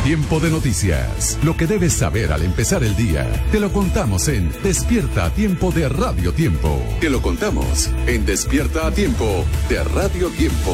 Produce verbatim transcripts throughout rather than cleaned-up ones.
Tiempo de noticias. Lo que debes saber al empezar el día. Te lo contamos en Despierta a Tiempo de Radio Tiempo. Te lo contamos en Despierta a Tiempo de Radio Tiempo.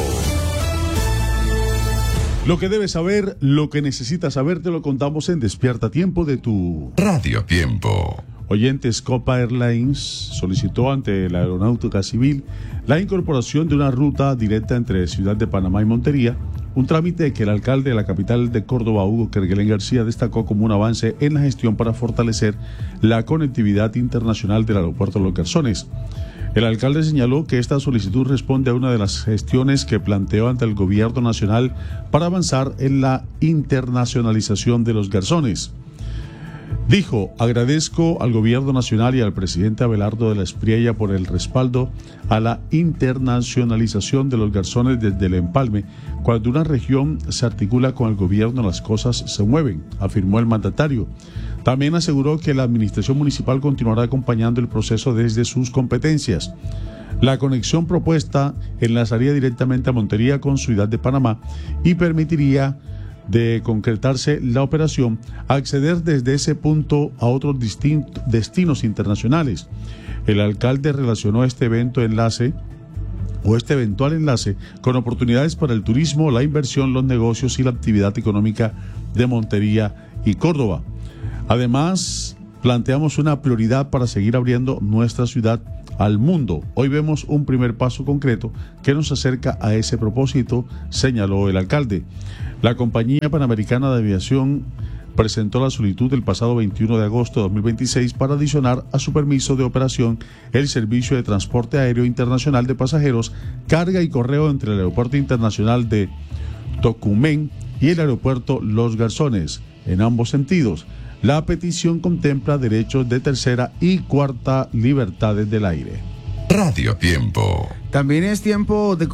Lo que debes saber, lo que necesitas saber, te lo contamos en Despierta a Tiempo de tu Radio Tiempo. Oyentes, Copa Airlines solicitó ante la Aeronáutica Civil la incorporación de una ruta directa entre Ciudad de Panamá y Montería, un trámite que el alcalde de la capital de Córdoba, Hugo Kerguelen García, destacó como un avance en la gestión para fortalecer la conectividad internacional del aeropuerto de Los Garzones. El alcalde señaló que esta solicitud responde a una de las gestiones que planteó ante el gobierno nacional para avanzar en la internacionalización de Los Garzones. Dijo: agradezco al gobierno nacional y al presidente Abelardo de la Espriella por el respaldo a la internacionalización de Los Garzones desde el empalme. Cuando una región se articula con el gobierno, las cosas se mueven, afirmó el mandatario. También aseguró que la administración municipal continuará acompañando el proceso desde sus competencias. La conexión propuesta enlazaría directamente a Montería con Ciudad de Panamá y permitiría, de concretarse la operación, acceder desde ese punto a otros distintos destinos internacionales. El alcalde relacionó este evento enlace o este eventual enlace con oportunidades para el turismo, la inversión, los negocios y la actividad económica de Montería y Córdoba. Además, planteamos una prioridad para seguir abriendo nuestra ciudad al mundo. Hoy vemos un primer paso concreto que nos acerca a ese propósito, señaló el alcalde. La compañía panamericana de aviación presentó la solicitud el pasado veintiuno de agosto de dos mil veintiséis para adicionar a su permiso de operación el servicio de transporte aéreo internacional de pasajeros, carga y correo entre el Aeropuerto Internacional de Tocumen y el Aeropuerto Los Garzones. En ambos sentidos, la petición contempla derechos de tercera y cuarta libertades del aire. Radio Tiempo. También es tiempo de